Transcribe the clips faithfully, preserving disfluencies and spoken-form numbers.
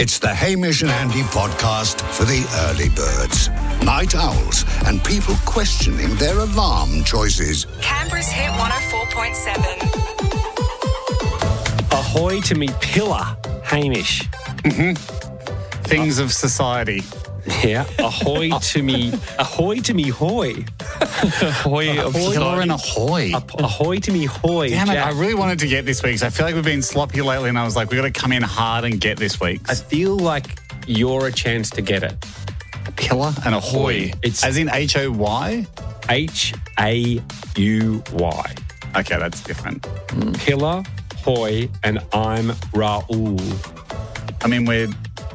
It's the Hamish and Andy podcast for the early birds, night owls, and people questioning their alarm choices. Canberra's Hit one oh four point seven. Ahoy to me pillar, Hamish. Mm-hmm. Things of society. Yeah. Ahoy to me. Ahoy to me hoy. Ahoy of pillar and ahoy. Ahoy to me hoy. Damn it, Jack. I really wanted to get this week. So I feel like we've been sloppy lately, and I was like, we've got to come in hard and get this week. I feel like you're a chance to get it. A pillar and ahoy. It's as in H O Y? H A U Y. Okay, that's different. Mm. Pillar, hoy, and I'm Raoul. I mean, we're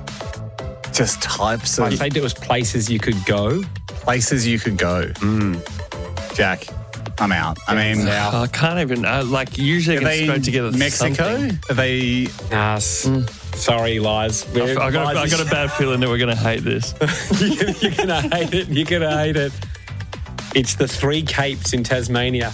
just types of... I think there was places you could go. Places you could go. Mm. Jack, I'm out. I mean... Oh, I can't even... Uh, like, usually I can scrape together Mexico? something. Are they... Nah, mm. Sorry, lies. I, I, got a, I got a bad feeling that we're going to hate this. You're going to hate it. You're going to hate it. It's the Three Capes in Tasmania.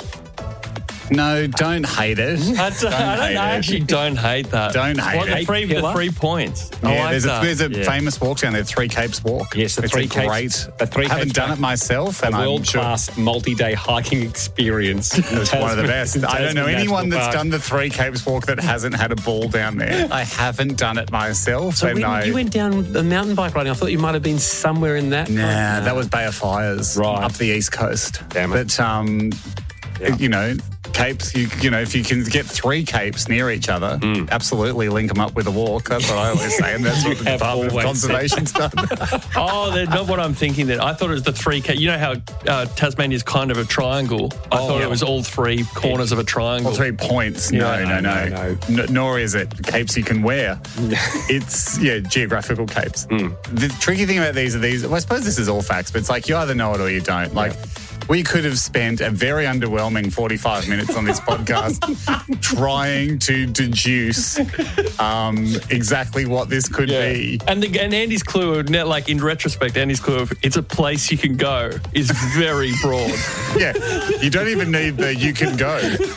No, don't hate it. I, don't, don't I, don't, hate I it. actually don't hate that. Don't hate what, it. The three, the three points. Yeah, I like there's, that. a, there's a yeah. famous walk down there, Three Capes Walk. Yes, the it's Three a Capes. Great, the three I haven't Capes done it myself, and a I'm world-class sure multi-day hiking experience. it's one of the best. I don't know Tasman anyone National that's Park. done the Three Capes Walk that hasn't had a ball down there. I haven't done it myself. So and when I, you went down the mountain bike riding, I thought you might have been somewhere in that. Nah, Nah. that was Bay of Fires, Right. up the east coast. Damn it. But um, Yeah. you know. Capes, you, you know, if you can get three capes near each other, Mm. absolutely link them up with a walk. That's what I always say, and that's what the have Department of always Conservation's done. Oh, they're not what I'm thinking. Then I thought it was the three. Ca- you know how uh, Tasmania is kind of a triangle. I Oh, thought yeah. it was all three corners of a triangle. Well, three points. No, Yeah. no, no, No, no. N- nor is it capes you can wear. It's, yeah, geographical capes. Mm. The tricky thing about these are these, well, I suppose this is all facts, but it's like you either know it or you don't. Like, we could have spent a very underwhelming forty-five minutes on this podcast trying to deduce um, exactly what this could Yeah. be. And, the, and Andy's clue, net- like in retrospect, Andy's clue of it's a place you can go is very broad. Yeah, you don't even need the you can go.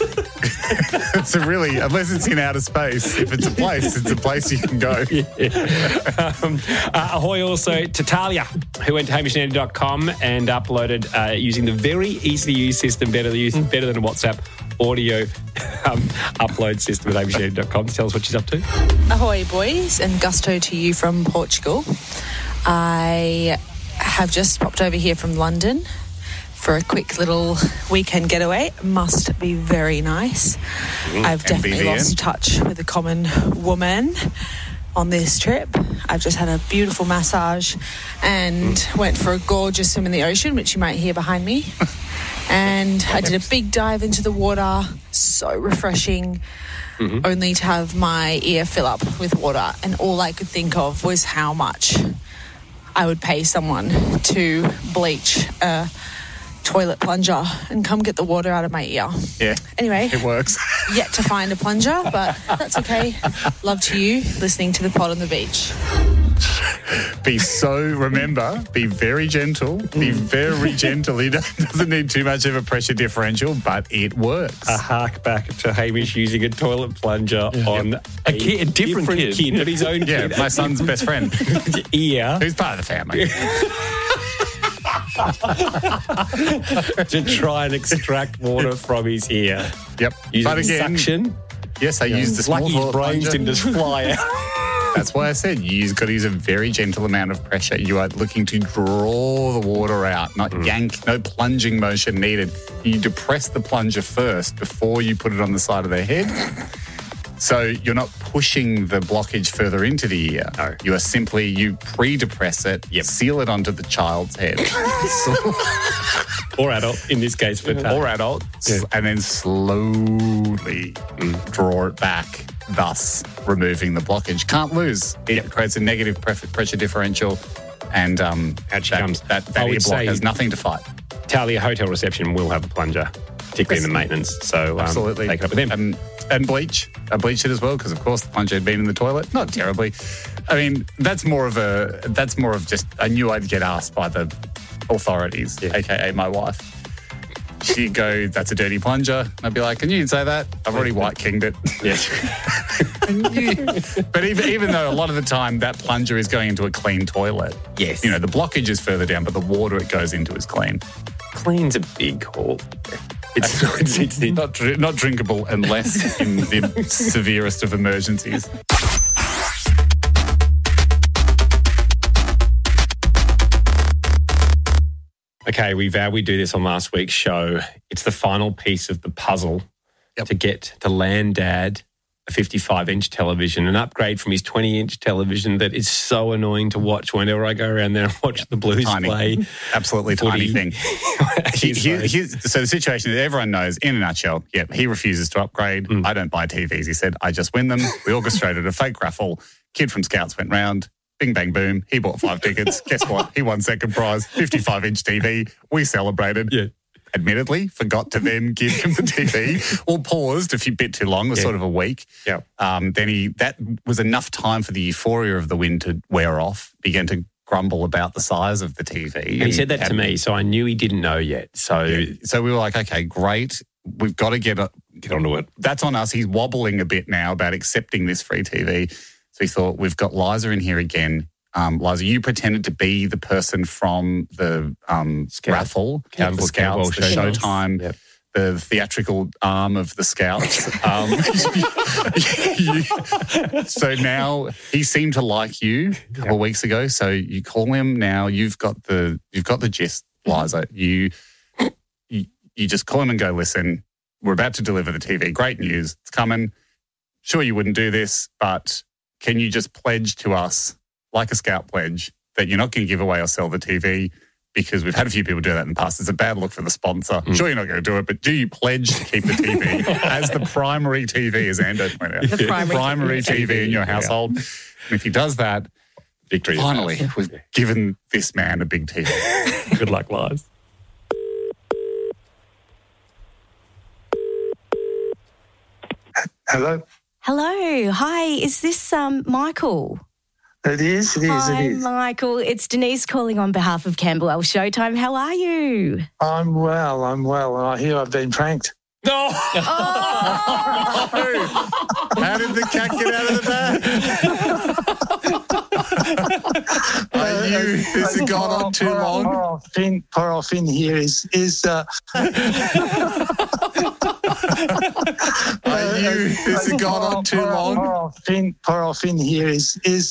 It's a really, unless it's in outer space, if it's a place, it's a place you can go. um, uh, ahoy also to Talia, who went to hamish and andy dot com and uploaded uh, using the very easy to use system, better to use, better than WhatsApp audio um, upload system at hamish and andy dot com. Tell us what she's up to. Ahoy, boys, and gusto to you from Portugal. I have just popped over here from London for a quick little weekend getaway. Must be very nice. I've definitely M V V N. lost touch with a common woman on this trip. I've just had a beautiful massage and went for a gorgeous swim in the ocean, which you might hear behind me. And I did a big dive into the water. So refreshing. Mm-hmm. Only to have my ear fill up with water, and all I could think of was how much I would pay someone to bleach a toilet plunger and come get the water out of my ear. Yeah. Anyway, It works. yet to find a plunger, but that's okay. Love to you, listening to the pod on the beach. Be so, remember, be very gentle. Be very gentle. It doesn't need too much of a pressure differential, but it works. A hark back to Hamish using a toilet plunger on a, A kid- a different kid. but his own Yeah, kid. my son's best friend, ear who's part of the family. to try and extract water from his ear. Yep. Using But again, suction. yes, I used the small Lucky his toilet brains plunger. didn't just fly out. That's why I said you've got to use a very gentle amount of pressure. You are looking to draw the water out, not yank, no plunging motion needed. You depress the plunger first before you put it on the side of their head. So you're not pushing the blockage further into the ear. No. You are simply, you pre-depress it, Yep. seal it onto the child's head. Or adult, in this case, for Talia. or adult, Yeah. and then slowly draw it back, thus removing the blockage. Can't lose. It creates a negative pre- pressure differential, and um, Out she that, comes. that, I that would ear block say- has nothing to fight. Talia Hotel Reception will have a plunger, particularly in the maintenance. So um, Absolutely. take it up with them. Um, and bleach. I bleached it as well because, of course, the plunger had been in the toilet. Not terribly. I mean, that's more of a, that's more of just, I knew I'd get asked by the authorities, Yeah. A K A my wife. she'd go, that's a dirty plunger. I'd be like, can you say that? I've already white kinged it. Yes. But even, even though a lot of the time that plunger is going into a clean toilet. Yes. You know, the blockage is further down, but the water it goes into is clean. Clean's a big call. It's, it's, it's, it's Not, dr- not drinkable unless in the severest of emergencies. Okay, we vowed we'd do this on last week's show. It's the final piece of the puzzle Yep. to get to land Dad a fifty-five inch television, an upgrade from his twenty inch television that is so annoying to watch whenever I go around there and watch yep. the Blues Tiny. play. Absolutely Footy. tiny thing. He- he- here's- so the situation is everyone knows, in a nutshell, yep, he refuses to upgrade. Mm. I don't buy T Vs, he said. I just win them. We orchestrated a fake raffle. Kid from Scouts went round. Bing, bang, boom. He bought five tickets. Guess what? He won second prize, fifty-five inch T V. We celebrated. Yeah. Admittedly, forgot to then give him the T V or paused a few bit too long, was Yeah. sort of a week. Yeah. Um, then he that was enough time for the euphoria of the win to wear off, began to grumble about the size of the T V. And he said that to me, so I knew he didn't know yet. So Yeah. So we were like, okay, great. We've got to get, a, get onto it. that's on us. He's wobbling a bit now about accepting this free T V. So he thought, we've got Liza in here again. Um, Liza, you pretended to be the person from the um, Scout. raffle, Campbell- the Scouts, the Campbell Showtime, Yep. the theatrical arm of the Scouts. Um, you- so now he seemed to like you a couple of weeks ago. So you call him now. You've got the you've got the gist, Liza. You, you you just call him and go, listen, we're about to deliver the T V. Great news. It's coming. Sure, you wouldn't do this, but can you just pledge to us, like a Scout pledge, that you're not going to give away or sell the T V? Because we've had a few people do that in the past. It's a bad look for the sponsor. Mm. Sure, you're not going to do it, but do you pledge to keep the T V as the primary T V, as Ando pointed out? The primary T V in your household. And if he does that, Victory. is finally, ours. we've given this man a big T V. Good luck, Liz. Hello. Hello. Hi. Is this um, Michael? It is, it is, Hi, it is. Michael. It's Denise calling on behalf of Campbell L Showtime. How are you? I'm well, I'm well, and I hear I've been pranked. No! How did the cat get out of the bag? Are you, has it gone on too poor, long? Poor old Finn, poor old Finn here is, is uh, Are you, has it gone on too poor, long? Poor old Finn, poor old Finn here is, is